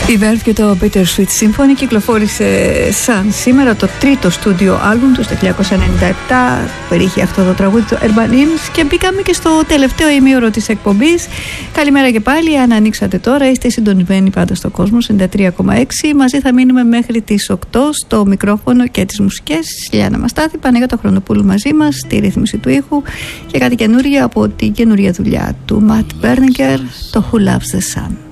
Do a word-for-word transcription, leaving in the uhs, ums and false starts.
Η Verve και το Bittersweet Symphony κυκλοφόρησε σαν σήμερα το τρίτο στούντιο άλμπουμ του στο χίλια εννιακόσια ενενήντα επτά, που περιείχε αυτό το τραγούδι, το Urban Hymns, και μπήκαμε και στο τελευταίο ημίωρο της εκπομπής. Καλημέρα και πάλι, αν ανοίξατε τώρα, είστε συντονισμένοι πάντα στο κόσμο ενενήντα τρία κόμμα έξι. Μαζί θα μείνουμε μέχρι τις οκτώ στο μικρόφωνο και τις μουσικές. Λιάννα Μαστάθη, Παναγιώτα Χρονοπούλου μαζί μας, στη ρύθμιση του ήχου και κάτι καινούργιο από την καινούρια δουλειά του Matt Berninger, το Who Loves the Sun.